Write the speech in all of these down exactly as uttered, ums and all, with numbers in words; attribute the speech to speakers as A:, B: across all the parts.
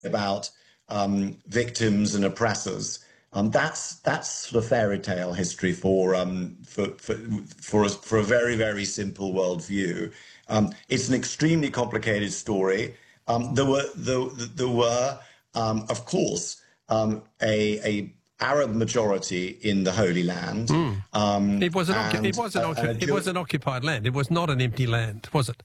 A: about um, victims and oppressors. Um, that's that's sort of fairy tale history for um, for for for a, for a very very simple worldview. Um, it's an extremely complicated story. Um, there were there, there were um, of course um, a a Arab majority in the Holy Land.
B: Mm.
A: Um,
B: it was an
A: and,
B: it was an
A: uh, and a
B: it
A: Jew-
B: was an occupied land. It was not an empty land, was it?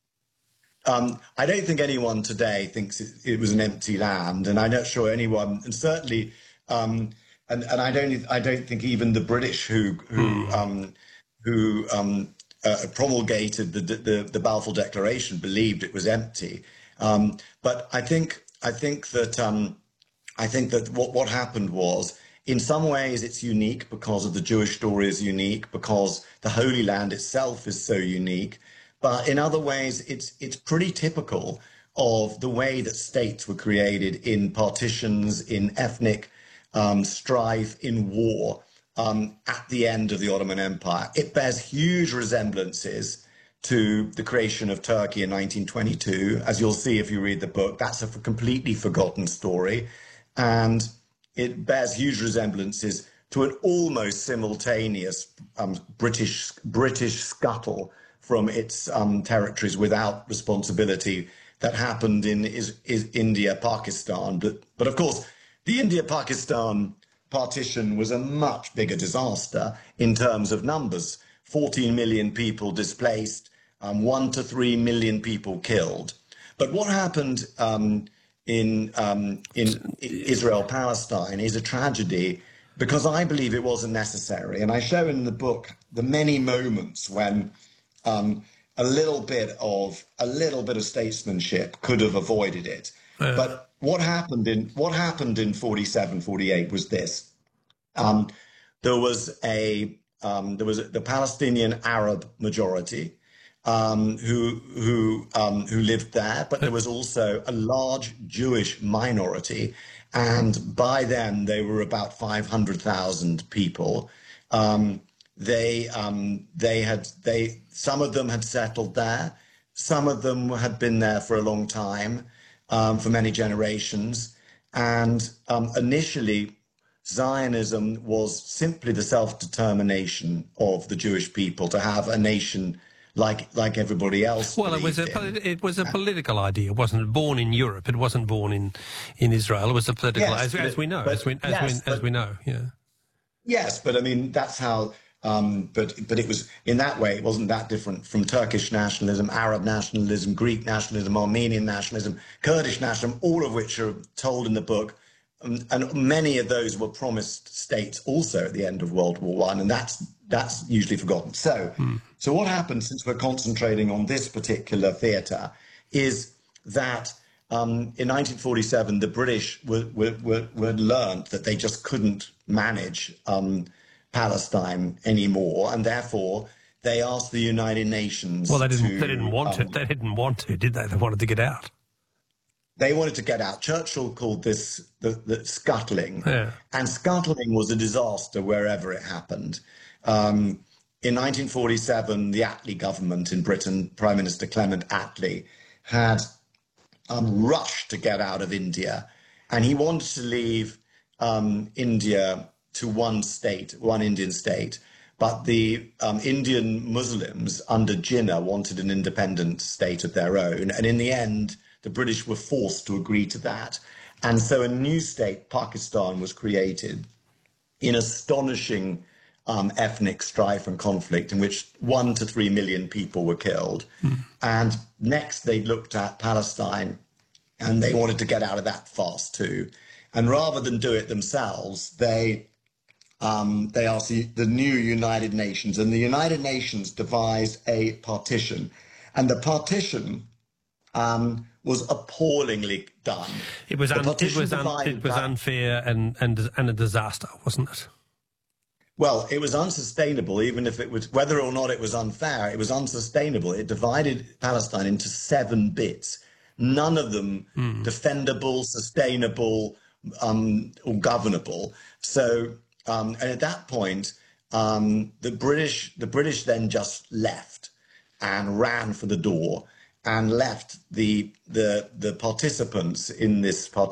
A: Um, I don't think anyone today thinks it, it was an empty land, and I'm not sure anyone, and certainly, um, and and I don't, I don't think even the British who who
B: Mm.
A: um, who um, uh, promulgated the, the the Balfour Declaration believed it was empty. Um, but I think I think that um, I think that what what happened was, in some ways, it's unique because of the Jewish story is unique, because the Holy Land itself is so unique. But in other ways, it's it's pretty typical of the way that states were created in partitions, in ethnic um, strife, in war um, at the end of the Ottoman Empire. It bears huge resemblances to the creation of Turkey in nineteen twenty-two. As you'll see if you read the book, that's a completely forgotten story. And it bears huge resemblances to an almost simultaneous um, British British scuttle from its um, territories without responsibility that happened in is, is India, Pakistan. But, but of course, the India-Pakistan partition was a much bigger disaster in terms of numbers. fourteen million people displaced, um, one to three million people killed. But what happened um, in, um, in Israel-Palestine is a tragedy because I believe it wasn't necessary. And I show in the book the many moments when Um, a little bit of a little bit of statesmanship could have avoided it.
B: Uh,
A: But what happened in what happened in forty-seven, forty-eight was this. Um, there was a um, there was a, the Palestinian Arab majority um, who who um, who lived there, but there was also a large Jewish minority, and by then they were about five hundred thousand people. Um, They um, they had they some of them had settled there, some of them had been there for a long time, um, for many generations, and um, initially Zionism was simply the self-determination of the Jewish people to have a nation like like everybody else.
B: well, it was a
A: believed in.
B: it was a political idea, wasn't it? Born in Europe, it wasn't born in in Israel. It was a political,
A: Yes,
B: as,
A: but
B: as
A: it,
B: we know,
A: but
B: as we as
A: yes,
B: we as
A: but
B: we know. Yeah.
A: yes, but I mean that's how. Um, but but it was in that way it wasn't that different from Turkish nationalism, Arab nationalism, Greek nationalism, Armenian nationalism, Kurdish nationalism, all of which are told in the book, um, and many of those were promised states also at the end of World War One, and that's that's usually forgotten. So
B: Mm.
A: so what happened, since we're concentrating on this particular theatre, is that um, in nineteen forty-seven the British were were, were, were learned that they just couldn't manage Um, Palestine anymore, and therefore they asked the United Nations
B: Well, they
A: to.
B: didn't they didn't want
A: Um,
B: it. They didn't want to, did they? They wanted to get out.
A: they wanted to get out. Churchill called this the, the scuttling,
B: Yeah.
A: and scuttling was a disaster wherever it happened. Um, in nineteen forty-seven, the Attlee government in Britain, Prime Minister Clement Attlee, had um, rushed to get out of India, and he wanted to leave um, India to one state, one Indian state. But the um, Indian Muslims under Jinnah wanted an independent state of their own. And in the end, the British were forced to agree to that. And so a new state, Pakistan, was created in astonishing um, ethnic strife and conflict in which one to three million people were killed.
B: Mm.
A: And next they looked at Palestine, and they wanted to get out of that fast too. And rather than do it themselves, they Um, they asked the, the new United Nations, and the United Nations devised a partition. And the partition um, was appallingly done.
B: It was
A: The
B: un, it
A: partition
B: was un,
A: divided
B: it was
A: that-
B: unfair and, and and a disaster, wasn't it?
A: Well, it was unsustainable, even if it was, whether or not it was unfair, it was unsustainable. It divided Palestine into seven bits, none of them
B: Mm.
A: defendable, sustainable, um, or governable. So, um, and at that point, um, the British, the British then just left and ran for the door. and left the the the participants in this part